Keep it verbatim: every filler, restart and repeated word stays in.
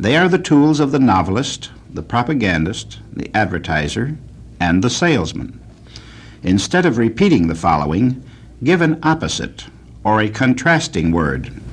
They are the tools of the novelist, the propagandist, the advertiser, and the salesman. Instead of repeating the following, give an opposite or a contrasting word.